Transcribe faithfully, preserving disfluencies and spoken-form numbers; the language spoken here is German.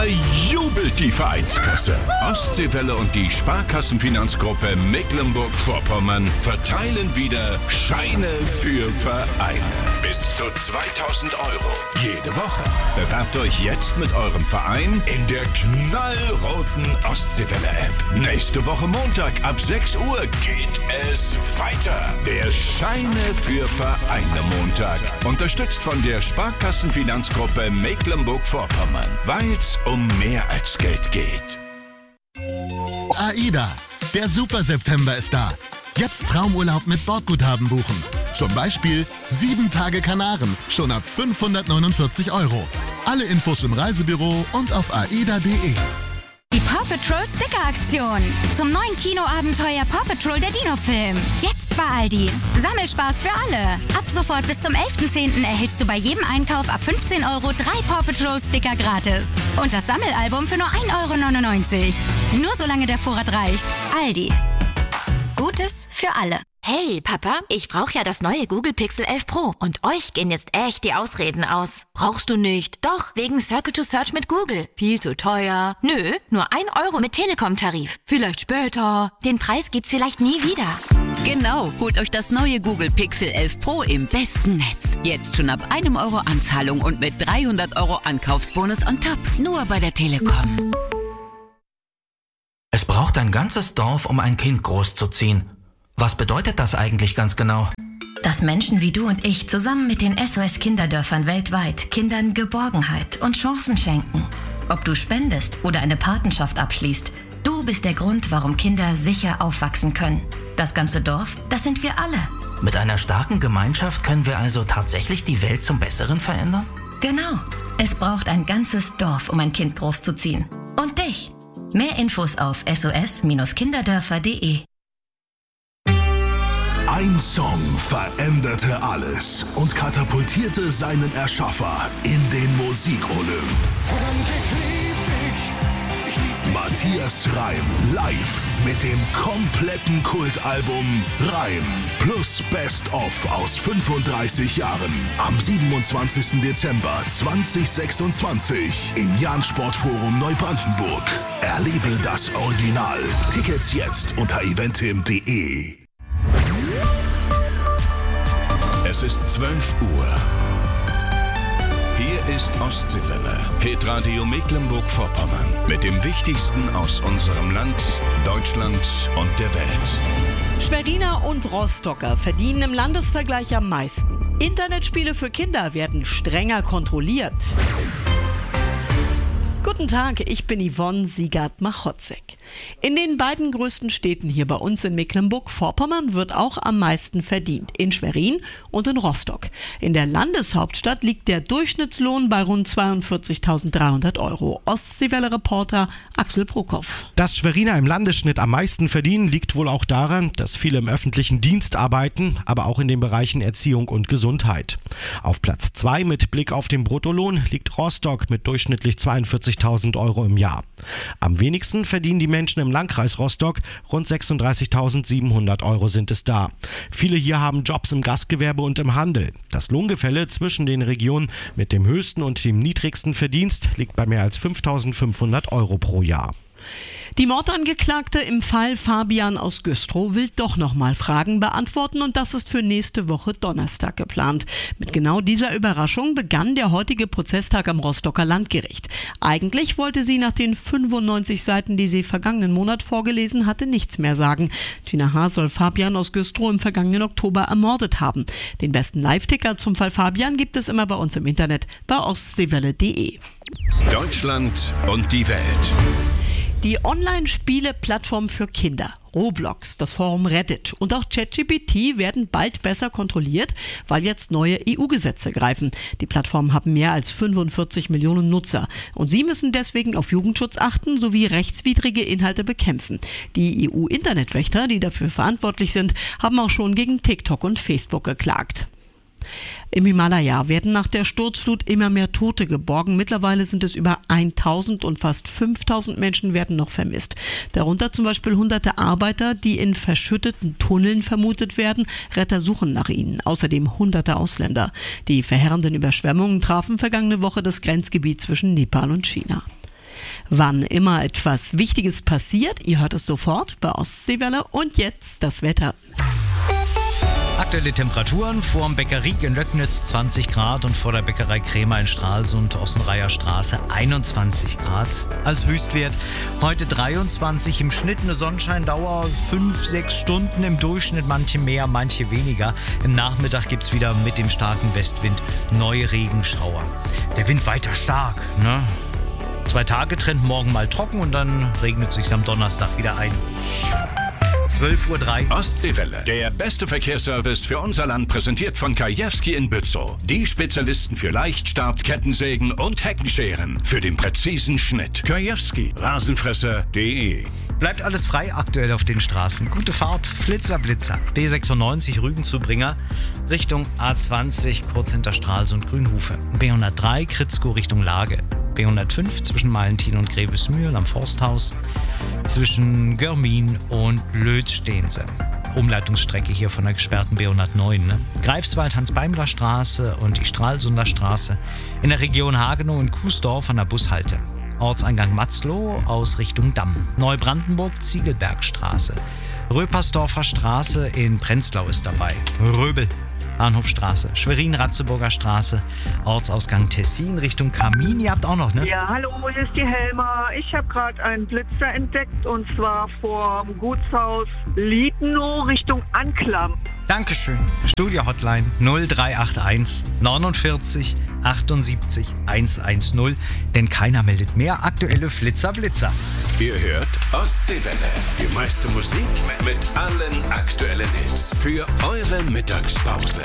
Da jubelt die Vereinskasse. Ostseewelle und die Sparkassenfinanzgruppe Mecklenburg-Vorpommern verteilen wieder Scheine für Vereine. Bis zu zweitausend Euro jede Woche. Bewerbt euch jetzt mit eurem Verein in der knallroten Ostseewelle-App. Nächste Woche Montag ab sechs Uhr geht es weiter. Der Scheine für Vereine Montag. Unterstützt von der Sparkassenfinanzgruppe Mecklenburg-Vorpommern. Weil's um mehr als Geld geht. AIDA, der Super September ist da. Jetzt Traumurlaub mit Bordguthaben buchen. Zum Beispiel sieben Tage Kanaren, schon ab fünfhundertneunundvierzig Euro. Alle Infos im Reisebüro und auf aida punkt de. Die Paw Patrol Sticker-Aktion. Zum neuen Kinoabenteuer Paw Patrol der Dino-Film. Jetzt bei Aldi. Sammelspaß für alle. Ab sofort bis zum elften zehnten erhältst du bei jedem Einkauf ab fünfzehn Euro drei Paw Patrol Sticker gratis. Und das Sammelalbum für nur ein Euro neunundneunzig. Nur solange der Vorrat reicht. Aldi. Gutes für alle. Hey, Papa, ich brauche ja das neue Google Pixel elf Pro und euch gehen jetzt echt die Ausreden aus. Brauchst du nicht? Doch, wegen Circle to Search mit Google. Viel zu teuer. Nö, nur ein Euro mit Telekom-Tarif. Vielleicht später. Den Preis gibt's vielleicht nie wieder. Genau, holt euch das neue Google Pixel elf Pro im besten Netz. Jetzt schon ab einem Euro Anzahlung und mit dreihundert Euro Ankaufsbonus on top. Nur bei der Telekom. Es braucht ein ganzes Dorf, um ein Kind großzuziehen. Was bedeutet das eigentlich ganz genau? Dass Menschen wie du und ich zusammen mit den S O S-Kinderdörfern weltweit Kindern Geborgenheit und Chancen schenken. Ob du spendest oder eine Patenschaft abschließt, du bist der Grund, warum Kinder sicher aufwachsen können. Das ganze Dorf, das sind wir alle. Mit einer starken Gemeinschaft können wir also tatsächlich die Welt zum Besseren verändern? Genau. Es braucht ein ganzes Dorf, um ein Kind großzuziehen. Und dich. Mehr Infos auf S O S Kinderdörfer punkt de. Ein Song veränderte alles und katapultierte seinen Erschaffer in den Musikolymp. Matthias Reim live mit dem kompletten Kultalbum Reim plus Best of aus fünfunddreißig Jahren am siebenundzwanzigsten Dezember zweitausendsechsundzwanzig im Jahn Sportforum Neubrandenburg. Erlebe das Original. Tickets jetzt unter eventim punkt de. Es ist zwölf Uhr. Hier ist Ostseewelle, Hitradio Mecklenburg-Vorpommern. Mit dem Wichtigsten aus unserem Land, Deutschland und der Welt. Schweriner und Rostocker verdienen im Landesvergleich am meisten. Internetspiele für Kinder werden strenger kontrolliert. Guten Tag, ich bin Yvonne Siegert-Machotzek. In den beiden größten Städten hier bei uns in Mecklenburg-Vorpommern wird auch am meisten verdient. In Schwerin und in Rostock. In der Landeshauptstadt liegt der Durchschnittslohn bei rund zweiundvierzigtausenddreihundert Euro. Ostseewelle-Reporter Axel Prokop. Dass Schweriner im Landesschnitt am meisten verdienen, liegt wohl auch daran, dass viele im öffentlichen Dienst arbeiten, aber auch in den Bereichen Erziehung und Gesundheit. Auf Platz zwei mit Blick auf den Bruttolohn liegt Rostock mit durchschnittlich zweiundvierzigtausend Euro im Jahr. Am wenigsten verdienen die Menschen im Landkreis Rostock, rund sechsunddreißigtausendsiebenhundert Euro sind es da. Viele hier haben Jobs im Gastgewerbe und im Handel. Das Lohngefälle zwischen den Regionen mit dem höchsten und dem niedrigsten Verdienst liegt bei mehr als fünftausendfünfhundert Euro pro Jahr. Die Mordangeklagte im Fall Fabian aus Güstrow will doch nochmal Fragen beantworten und das ist für nächste Woche Donnerstag geplant. Mit genau dieser Überraschung begann der heutige Prozesstag am Rostocker Landgericht. Eigentlich wollte sie nach den fünfundneunzig Seiten, die sie vergangenen Monat vorgelesen hatte, nichts mehr sagen. Gina H. soll Fabian aus Güstrow im vergangenen Oktober ermordet haben. Den besten Live-Ticker zum Fall Fabian gibt es immer bei uns im Internet bei ostseewelle punkt de. Deutschland und die Welt. Die Online-Spiele-Plattform für Kinder, Roblox, das Forum Reddit und auch ChatGPT werden bald besser kontrolliert, weil jetzt neue E U-Gesetze greifen. Die Plattformen haben mehr als fünfundvierzig Millionen Nutzer und sie müssen deswegen auf Jugendschutz achten sowie rechtswidrige Inhalte bekämpfen. Die E U-Internetwächter, die dafür verantwortlich sind, haben auch schon gegen TikTok und Facebook geklagt. Im Himalaya werden nach der Sturzflut immer mehr Tote geborgen. Mittlerweile sind es über tausend und fast fünftausend Menschen werden noch vermisst. Darunter zum Beispiel hunderte Arbeiter, die in verschütteten Tunneln vermutet werden. Retter suchen nach ihnen. Außerdem hunderte Ausländer. Die verheerenden Überschwemmungen trafen vergangene Woche das Grenzgebiet zwischen Nepal und China. Wann immer etwas Wichtiges passiert, ihr hört es sofort bei Ostseewelle. Und jetzt das Wetter. Aktuelle Temperaturen vor dem Bäckerie in Löcknitz zwanzig Grad und vor der Bäckerei Krämer in Stralsund, Ossenreiher Straße einundzwanzig Grad. Als Höchstwert heute dreiundzwanzig, im Schnitt eine Sonnenscheindauer fünf, sechs Stunden, im Durchschnitt manche mehr, manche weniger. Im Nachmittag gibt es wieder mit dem starken Westwind neue Regenschauer. Der Wind weiter stark, ne? Zwei Tage Trend, morgen mal trocken und dann regnet es sich am Donnerstag wieder ein. zwölf Uhr drei. Ostseewelle. Der beste Verkehrsservice für unser Land, präsentiert von Kajewski in Bützow. Die Spezialisten für Leichtstart, Kettensägen und Heckenscheren. Für den präzisen Schnitt. Kajewski. Rasenfresser punkt de. Bleibt alles frei aktuell auf den Straßen. Gute Fahrt. Flitzer, Blitzer. B sechsundneunzig Rügen-Zubringer Richtung A zwanzig, kurz hinter Stralsund Grünhufe. B hundertdrei Kritzko Richtung Lage. B hundertfünf zwischen Malentin und Grevesmühl am Forsthaus. Zwischen Görmin und Lötz stehen sie. Umleitungsstrecke hier von der gesperrten B hundertneun. Ne? Greifswald, Hans-Beimler-Straße und die Stralsunder Straße. In der Region Hagenow und Kuesdorf an der Bushalte. Ortseingang Matzloh aus Richtung Damm. Neubrandenburg, Ziegelbergstraße. Röpersdorfer Straße in Prenzlau ist dabei. Röbel, Bahnhofstraße. Schwerin-Ratzeburger Straße. Ortsausgang Tessin Richtung Kamin. Ihr habt auch noch, ne? Ja, hallo, hier ist die Helma. Ich habe gerade einen Blitzer entdeckt und zwar vom Gutshaus Liedenow Richtung Anklam. Dankeschön. Studio-Hotline null drei acht eins neunundvierzig achtundsiebzig hundertzehn, denn keiner meldet mehr aktuelle Flitzer Blitzer. Ihr hört Ostseewelle. Die meiste Musik mit allen aktuellen Hits für eure Mittagspause.